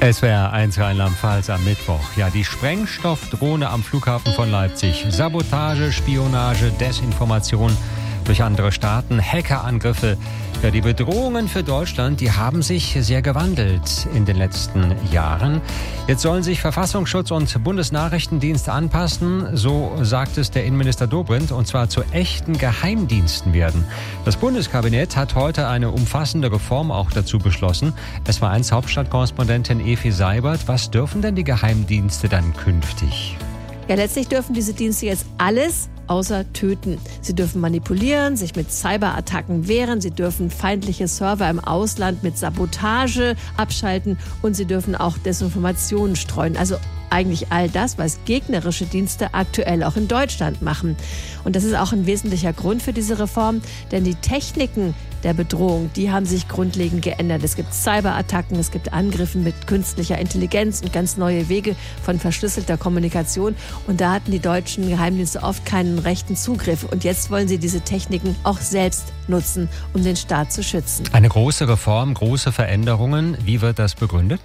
SWR 1 Rheinland-Pfalz am Mittwoch. Ja, die Sprengstoffdrohne am Flughafen von Leipzig. Sabotage, Spionage, Desinformation durch andere Staaten, Hackerangriffe. Ja, die Bedrohungen für Deutschland, die haben sich sehr gewandelt in den letzten Jahren. Jetzt sollen sich Verfassungsschutz und Bundesnachrichtendienst anpassen, so sagt es der Innenminister Dobrindt, und zwar zu echten Geheimdiensten werden. Das Bundeskabinett hat heute eine umfassende Reform auch dazu beschlossen. SWR1 Hauptstadtkorrespondentin Efi Seibert, was dürfen denn die Geheimdienste dann künftig? Ja, letztlich dürfen diese Dienste jetzt alles außer töten. Sie dürfen manipulieren, sich mit Cyberattacken wehren, sie dürfen feindliche Server im Ausland mit Sabotage abschalten und sie dürfen auch Desinformationen streuen. Also eigentlich all das, was gegnerische Dienste aktuell auch in Deutschland machen. Und das ist auch ein wesentlicher Grund für diese Reform, denn die Techniken der Bedrohung, die haben sich grundlegend geändert. Es gibt Cyberattacken, es gibt Angriffe mit künstlicher Intelligenz und ganz neue Wege von verschlüsselter Kommunikation. Und da hatten die deutschen Geheimdienste oft keinen rechten Zugriff. Und jetzt wollen sie diese Techniken auch selbst nutzen, um den Staat zu schützen. Eine große Reform, große Veränderungen. Wie wird das begründet?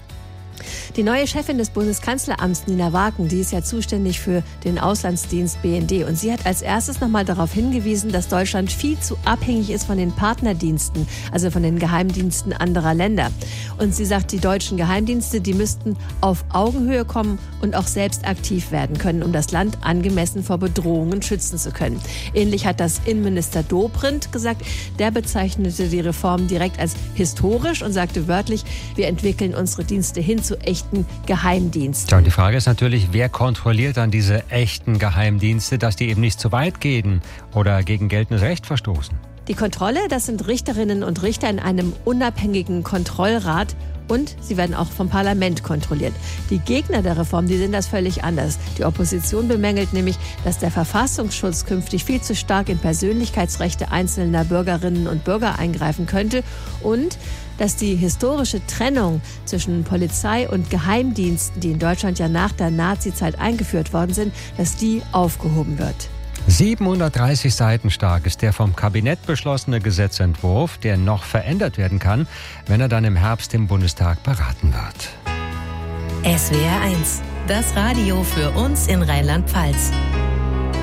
Die neue Chefin des Bundeskanzleramts, Nina Waken, die ist ja zuständig für den Auslandsdienst BND. Und sie hat als erstes nochmal darauf hingewiesen, dass Deutschland viel zu abhängig ist von den Partnerdiensten, also von den Geheimdiensten anderer Länder. Und sie sagt, die deutschen Geheimdienste, die müssten auf Augenhöhe kommen und auch selbst aktiv werden können, um das Land angemessen vor Bedrohungen schützen zu können. Ähnlich hat das Innenminister Dobrindt gesagt. Der bezeichnete die Reform direkt als historisch und sagte wörtlich, wir entwickeln unsere Dienste hin zu echten Geheimdiensten. Ja, und die Frage ist natürlich, wer kontrolliert dann diese echten Geheimdienste, dass die eben nicht zu weit gehen oder gegen geltendes Recht verstoßen? Die Kontrolle, das sind Richterinnen und Richter in einem unabhängigen Kontrollrat. Und sie werden auch vom Parlament kontrolliert. Die Gegner der Reform, die sehen das völlig anders. Die Opposition bemängelt nämlich, dass der Verfassungsschutz künftig viel zu stark in Persönlichkeitsrechte einzelner Bürgerinnen und Bürger eingreifen könnte und dass die historische Trennung zwischen Polizei und Geheimdiensten, die in Deutschland ja nach der Nazizeit eingeführt worden sind, dass die aufgehoben wird. 730 Seiten stark ist der vom Kabinett beschlossene Gesetzentwurf, der noch verändert werden kann, wenn er dann im Herbst im Bundestag beraten wird. SWR 1, das Radio für uns in Rheinland-Pfalz.